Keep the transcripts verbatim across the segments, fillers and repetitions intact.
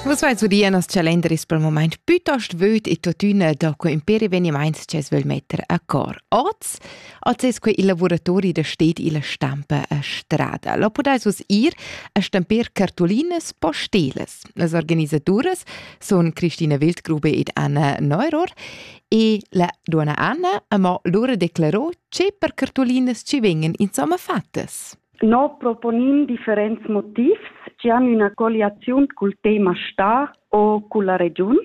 Vos vai sur dia nos calendar is per moment piuttost vöd e totuna da quei imperi eveniments che es vel metter a cor. Oz, oz es quei i lavoratori da sted i la stampa a strada. Lo podais us ir a stamper cartolines posteles. Las organizatoras son Cristina Wildgrube ed Anna Neuror e la donna Anna amo loro declarò che per cartolines ci vengan insomma fattes. No proponim differents motifs, ci hanno una collazione col tema sta o con la regione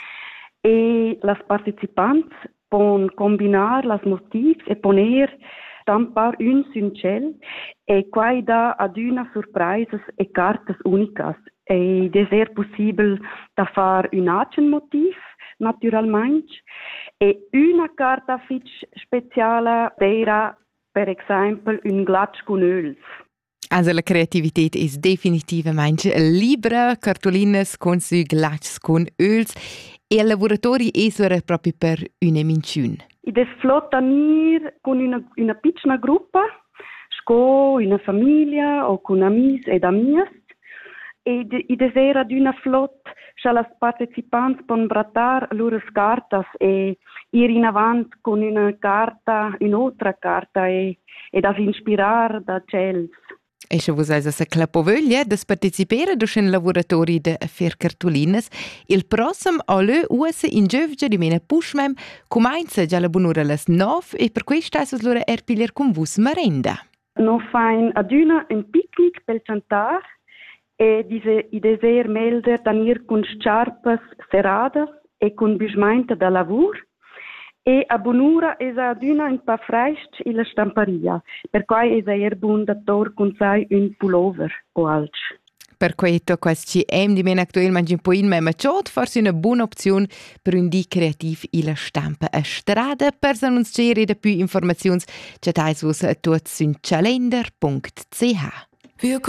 e las participantes pon combinar las motifs e poner stampar un sun cel e quai da ad una surprises e cartas unicas e deser possible da far un acen motiv naturalmente e una carta fitch speciale era per esempio un glatsch con öls. Also la creativität ist definitivamente libera, cartolines con su glatsch con öls e i lavoratori esero proprio per una minciun. I des flottanir con una, una piccola gruppa, sco una famiglia o con amis ed amias e de, i des era d'una flot scha las participantes pon brattar lures cartas e ir in avant con una carta, un'altra carta e, e das inspirar da cels. E se vos eis a clapovöglia des participere dus en lavoratori de fer cartolines, il prossem a lö usse in giövgia di mena pushmem comainza già la bunura las nov e per quest eis us lura erpiler con vus merenda. No fain aduna un picnic pel chantar e diese i deser melder danir con sciarpas serradas e con bismainta da lavur e a bunura es aduna un pa freist in la stamparia, per quai es a er bun dator con sai un pullover o alch. Per questo questi em di mena actualmente un po' in me maciot, forse una buona opzione per un di creativ in la stampa a strada. Per se non c'è da più informazioni, c'è tais vos a tuts sun calendar punct c h.